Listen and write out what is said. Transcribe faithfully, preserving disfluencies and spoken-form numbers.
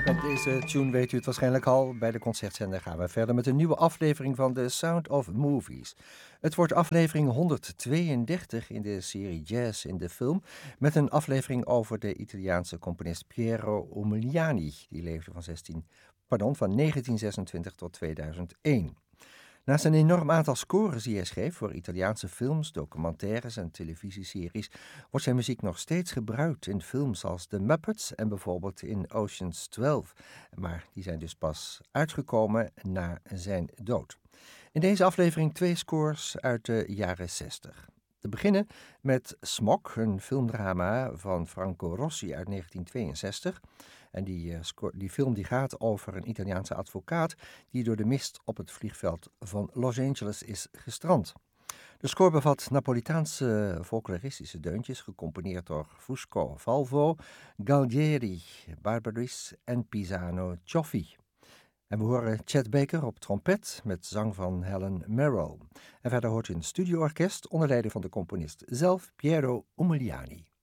Met deze tune weet u het waarschijnlijk al. Bij de Concertzender gaan we verder met een nieuwe aflevering van The Sound of Movies. Het wordt aflevering honderdtweeëndertig in de serie Jazz in de Film, met een aflevering over de Italiaanse componist Piero Umiliani. Die leefde van, zestien, pardon, van negentien zesentwintig tot tweeduizend één. Naast een enorm aantal scores die hij schreef voor Italiaanse films, documentaires en televisieseries, wordt zijn muziek nog steeds gebruikt in films als The Muppets en bijvoorbeeld in Ocean's twaalf. Maar die zijn dus pas uitgekomen na zijn dood. In deze aflevering twee scores uit de jaren zestig. Te beginnen met Smok, een filmdrama van Franco Rossi uit negentien tweeënzestig. En die, uh, sco- die film die gaat over een Italiaanse advocaat die door de mist op het vliegveld van Los Angeles is gestrand. De score bevat Napolitaanse folkloristische deuntjes, gecomponeerd door Fusco Valvo, Galdieri, Barbaris en Pisano Cioffi. En we horen Chet Baker op trompet met zang van Helen Merrill. En verder hoort u een studioorkest onder leiding van de componist zelf, Piero Umiliani.